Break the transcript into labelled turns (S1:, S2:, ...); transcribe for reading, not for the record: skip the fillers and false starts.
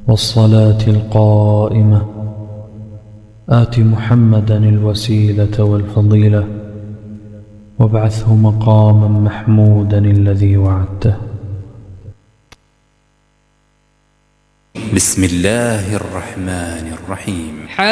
S1: والصلاة القائمة آت محمدا الوسيلة والفضيلة وابعثه مقاما محمودا الذي وعدته.
S2: بسم الله الرحمن الرحيم.